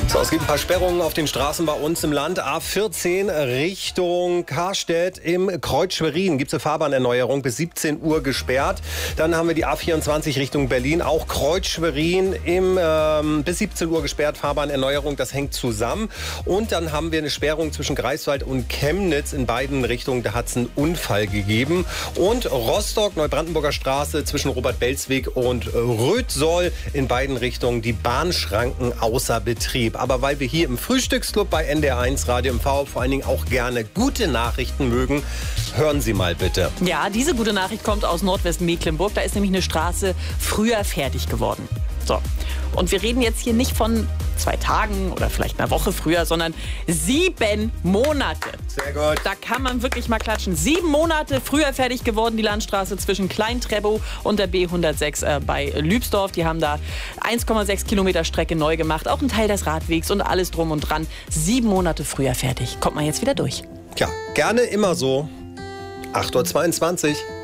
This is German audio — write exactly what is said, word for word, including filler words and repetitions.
So, es gibt ein paar Sperrungen auf den Straßen bei uns im Land. A vierzehn Richtung Karstedt im Kreuz Schwerin gibt es eine Fahrbahnerneuerung bis siebzehn Uhr gesperrt. Dann haben wir die A vierundzwanzig Richtung Berlin, auch Kreuz Schwerin im, ähm, bis siebzehn Uhr gesperrt, Fahrbahnerneuerung, das hängt zusammen. Und dann haben wir eine Sperrung zwischen Greifswald und Chemnitz in beiden Richtungen, da hat es einen Unfall gegeben. Und Rostock, Neubrandenburger Straße zwischen Robert-Belz-Weg und Rötsoll in beiden Richtungen, die Bahnschranken außer Betrieb. Aber weil wir hier im Frühstücksclub bei N D R eins Radio M V vor allen Dingen auch gerne gute Nachrichten mögen, hören Sie mal bitte. Ja, diese gute Nachricht kommt aus Nordwestmecklenburg. Da ist nämlich eine Straße früher fertig geworden. So. Und wir reden jetzt hier nicht von zwei Tagen oder vielleicht einer Woche früher, sondern sieben Monate. Sehr gut. Da kann man wirklich mal klatschen. Sieben Monate früher fertig geworden, die Landstraße zwischen Klein-Treppow und der B hundertsechs äh, bei Lübsdorf. Die haben da eins Komma sechs Kilometer Strecke neu gemacht, auch ein Teil des Radwegs und alles drum und dran. Sieben Monate früher fertig. Kommt man jetzt wieder durch. Ja, gerne immer so. acht Uhr zweiundzwanzig.